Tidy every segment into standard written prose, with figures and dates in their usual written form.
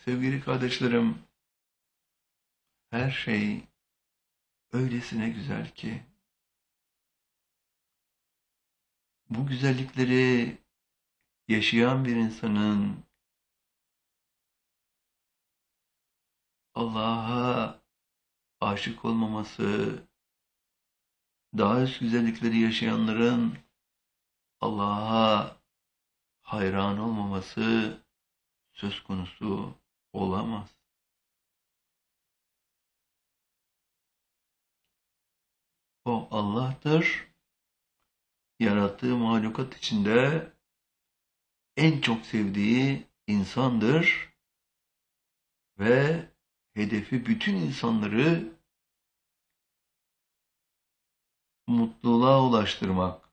Sevgili kardeşlerim, her şey öylesine güzel ki bu güzellikleri yaşayan bir insanın Allah'a aşık olmaması, daha üst güzellikleri yaşayanların Allah'a hayran olmaması söz konusu olamaz. O Allah'tır. Yarattığı mahlukat içinde en çok sevdiği insandır ve hedefi bütün insanları mutluluğa ulaştırmak.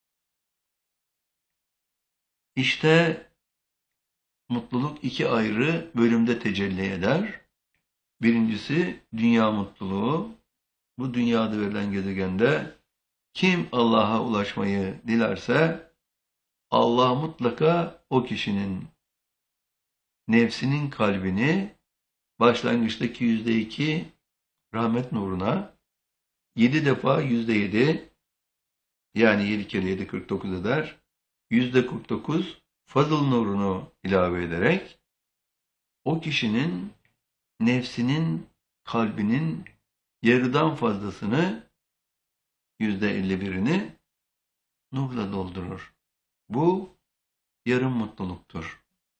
İşte mutluluk iki ayrı bölümde tecelli eder. Birincisi dünya mutluluğu. Bu dünyada verilen gezegende kim Allah'a ulaşmayı dilerse Allah mutlaka o kişinin nefsinin kalbini başlangıçtaki %2 rahmet nuruna 7 defa %7 yani 7 kere 7 49 eder. %49 fazıl nurunu ilave ederek o kişinin nefsinin kalbinin yarıdan fazlasını %51'ini nurla doldurur. Bu yarım mutluluktur.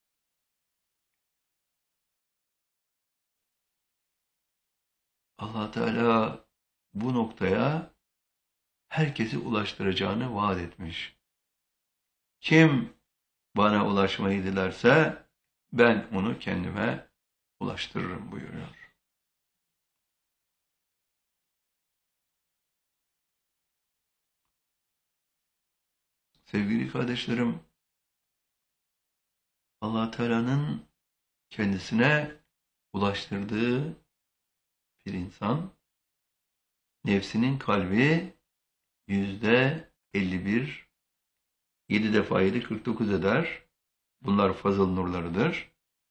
Allah Teala bu noktaya herkesi ulaştıracağını vaat etmiş. Kim bana ulaşmayı dilerse ben onu kendime ulaştırırım buyuruyor. Sevgili kardeşlerim, Allah Teala'nın kendisine ulaştırdığı bir insan, nefsinin kalbi %51, 7 defa 7 49 eder. Bunlar fazıl nurlarıdır.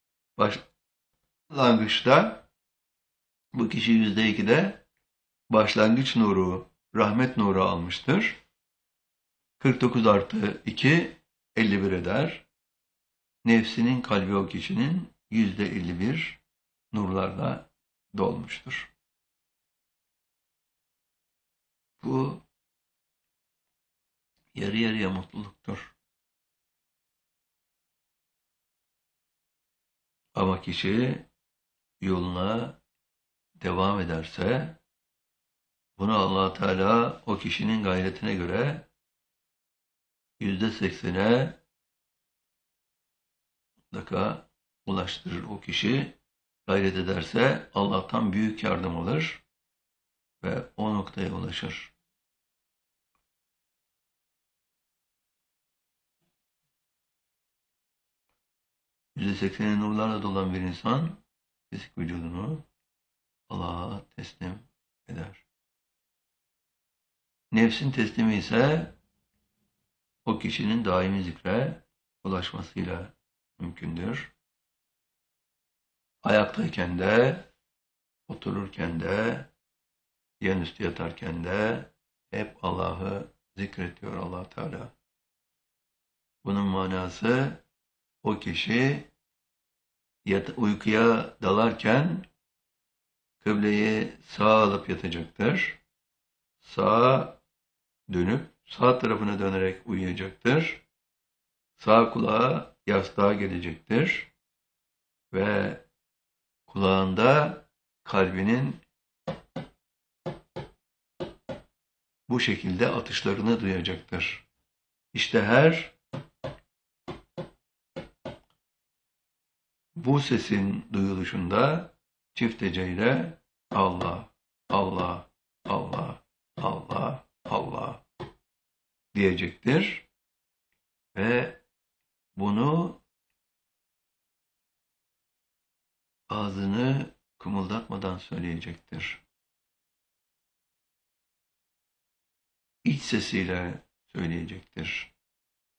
Başlangıçta bu kişi %2'de başlangıç nuru, rahmet nuru almıştır. 49 artı 2, 51 eder. Nefsinin kalbi o kişinin %51 nurlarla dolmuştur. Bu yarı yarıya mutluluktur. Ama kişi yoluna devam ederse bunu Allah Teala o kişinin gayretine göre %80'e mutlaka ulaştırır. O kişi gayret ederse Allah'tan büyük yardım alır ve o noktaya ulaşır. %80'i nurlarla dolan bir insan fizik vücudunu Allah'a teslim eder. Nefsin teslimi ise o kişinin daimi zikre ulaşmasıyla mümkündür. Ayaktayken de, otururken de, yanüstü yatarken de hep Allah'ı zikrediyor Allah Teala. Bunun manası o kişi uykuya dalarken kıbleyi sağa alıp yatacaktır. Sağa dönüp sağ tarafına dönerek uyuyacaktır. Sağ kulağı yastığa gelecektir ve kulağında kalbinin bu şekilde atışlarını duyacaktır. İşte her bu sesin duyuluşunda çift heceyle Allah, Allah, Allah, Allah, Allah diyecektir ve bunu ağzını kımıldatmadan söyleyecektir. İç sesiyle söyleyecektir.